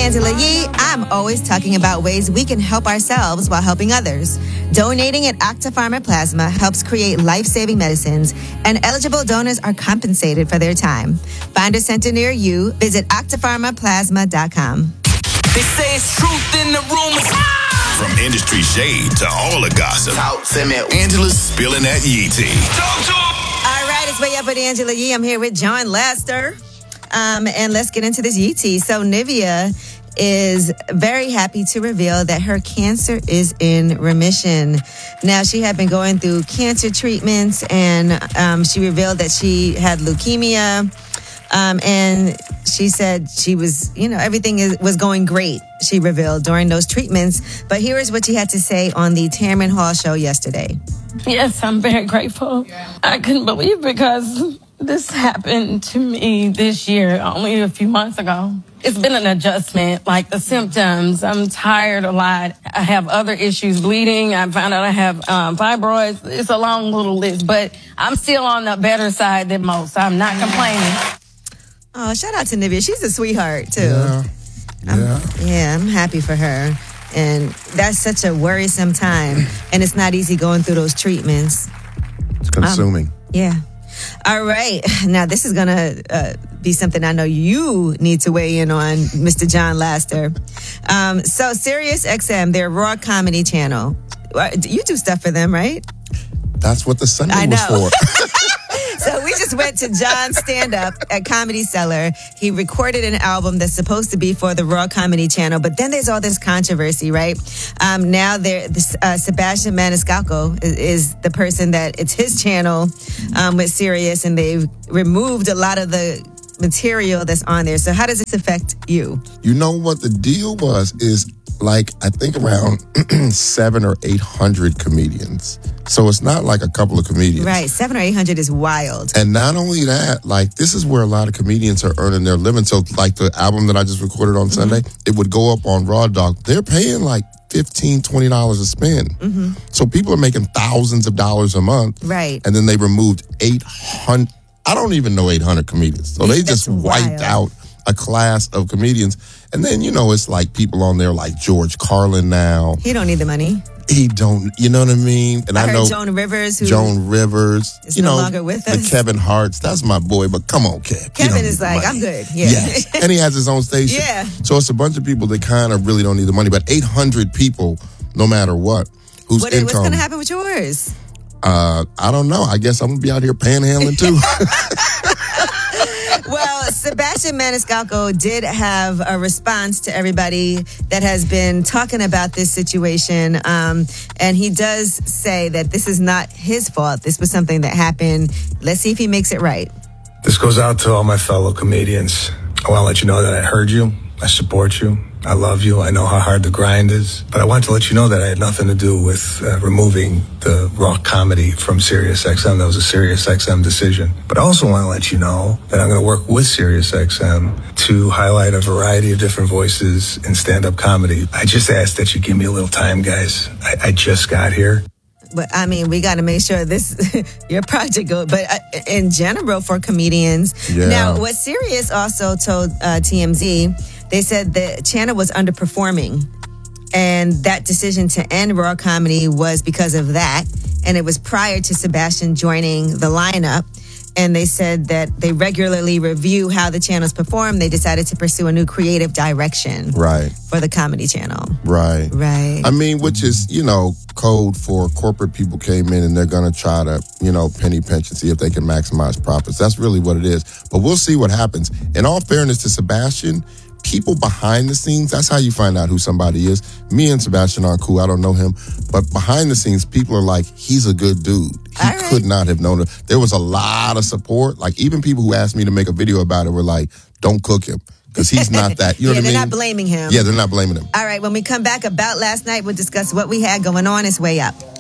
Angela Yee. I'm always talking about ways we can help ourselves while helping others. Donating at Octapharma Plasma helps create life-saving medicines, and eligible donors are compensated for their time. Find a center near you. Visit octapharmaplasma.com. They say it's truth in the rumors. From industry shade to all the gossip, Angela's spilling that Yee tea. All right, it's Way Up with Angela Yee. I'm here with John Laster. And let's get into this Yee tea. So Nivea is very happy to reveal that her cancer is in remission. Now, she had been going through cancer treatments, and she revealed that she had leukemia. And she said she was, everything was going great, she revealed, during those treatments. But here is what she had to say on the Tamron Hall show yesterday. Yes, I'm very grateful. I couldn't believe because this happened to me this year, only a few months ago. It's been an adjustment, like the symptoms. I'm tired a lot. I have other issues, bleeding. I found out I have fibroids. It's a long little list, but I'm still on the better side than most. I'm not complaining. Oh, shout out to Nivea. She's a sweetheart, too. Yeah. I'm happy for her. And that's such a worrisome time. And it's not easy going through those treatments. It's consuming. Yeah. All right. Now, this is going to be something I know you need to weigh in on, Mr. John Laster. So, SiriusXM, their Raw comedy channel. You do stuff for them, right? That's what the Sunday was for. So we just went to John's stand-up at Comedy Cellar. He recorded an album that's supposed to be for the Raw Comedy Channel, but then there's all this controversy, right? Now Sebastian Maniscalco is the person that it's his channel with Sirius, and they've removed a lot of the material that's on there. So how does this affect you? You know what the deal is like, I think around 700 or 800 comedians. So it's not like a couple of comedians. Right, 700 or 800 is wild. And not only that, like, this is where a lot of comedians are earning their living. So, like, the album that I just recorded on Sunday, it would go up on Raw Dog. They're paying like $15, $20 a spin. So people are making thousands of dollars a month. Right. And then they removed 800. I don't even know 800 comedians. So they just wiped out a class of comedians. And then, it's like people on there like George Carlin now. He don't need the money. He don't, you know what I mean? And I know Joan Rivers is no longer with us. The Kevin Hart's, that's my boy, but come on, Kev. Kevin is like, I'm good. Yeah. Yes. And he has his own station. Yeah. So it's a bunch of people that kind of really don't need the money, but 800 people, no matter what, whose income. What's going to happen with yours? I don't know. I guess I'm going to be out here panhandling too. Well, Sebastian Maniscalco did have a response to everybody that has been talking about this situation. And he does say that this is not his fault. This was something that happened. Let's see if he makes it right. This goes out to all my fellow comedians. I want to let you know that I heard you. I support you. I love you. I know how hard the grind is. But I want to let you know that I had nothing to do with removing the Raw comedy from SiriusXM. That was a SiriusXM decision. But I also want to let you know that I'm going to work with SiriusXM to highlight a variety of different voices in stand-up comedy. I just ask that you give me a little time, guys. I just got here. But I mean, we got to make sure your project goes. But in general, for comedians. Yeah. Now, what Sirius also told TMZ, they said the channel was underperforming. And that decision to end Raw Comedy was because of that. And it was prior to Sebastian joining the lineup. And they said that they regularly review how the channels perform. They decided to pursue a new creative direction for the comedy channel. Right. I mean, which is, code for corporate people came in and they're going to try to, penny pinch and see if they can maximize profits. That's really what it is. But we'll see what happens. In all fairness to Sebastian, people behind the scenes, that's how you find out who somebody is. Me and Sebastian aren't cool. I don't know him. But behind the scenes, people are like, he's a good dude. He could not have known it. There was a lot of support. Like, even people who asked me to make a video about it were like, don't cook him. Because he's not that. You know what I mean? They're not blaming him. Yeah, they're not blaming him. All right, when we come back, About Last Night, we'll discuss what we had going on. It's Way Up.